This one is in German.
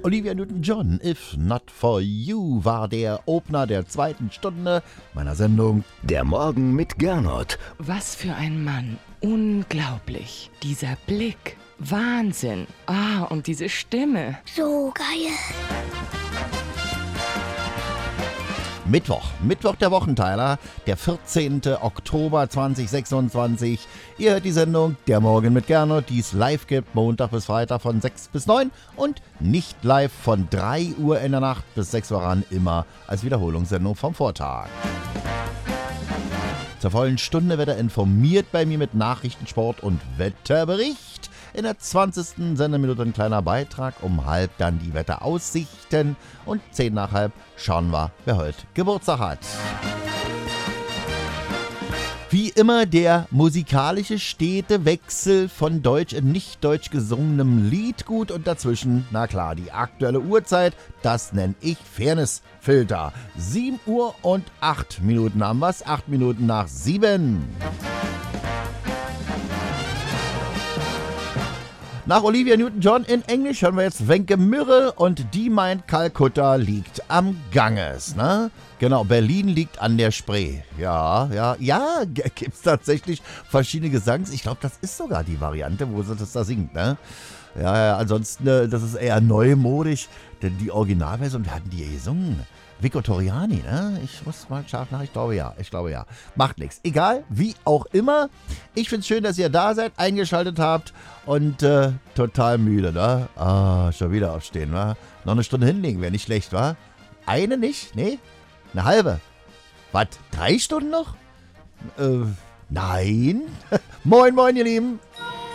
Olivia Newton-John, If Not For You, war der Opener der zweiten Stunde meiner Sendung Der Morgen mit Gernot. Was für ein Mann. Unglaublich. Dieser Blick. Wahnsinn. Und diese Stimme. So geil. Mittwoch der Wochenteiler, der 14. Oktober 2026. Ihr hört die Sendung Der Morgen mit Gernot, die es live gibt, Montag bis Freitag von 6 bis 9 und nicht live von 3 Uhr in der Nacht bis 6 Uhr ran, immer als Wiederholungssendung vom Vortag. Zur vollen Stunde wird er informiert bei mir mit Nachrichten, Sport und Wetterbericht. In der 20. Sendeminute ein kleiner Beitrag, um halb dann die Wetteraussichten und 10 nach halb schauen wir, wer heute Geburtstag hat. Wie immer der musikalische Städtewechsel von deutsch in nicht deutsch gesungenem Liedgut und dazwischen, na klar, die aktuelle Uhrzeit, das nenne ich Fairnessfilter. 7 Uhr und 8 Minuten haben wir's, 8 Minuten nach 7. Nach Olivia Newton-John in Englisch hören wir jetzt Wenke Mürre und die meint, Kalkutta liegt am Ganges, ne? Genau, Berlin liegt an der Spree. Ja, gibt's tatsächlich verschiedene Gesangs. Ich glaube, das ist sogar die Variante, wo sie das da singt, ne? Ja, ansonsten, das ist eher neumodisch, denn die Originalversion, wir hatten die ja gesungen. Vico Toriani, ne? Ich muss mal scharf nach, ich glaube ja. Macht nichts. Egal, wie auch immer. Ich find's schön, dass ihr da seid, eingeschaltet habt und total müde, ne? Schon wieder aufstehen, wa? Noch eine Stunde hinlegen, wäre nicht schlecht, wa? Eine nicht? Nee? Eine halbe? Was? 3 Stunden noch? Nein. Moin, ihr Lieben.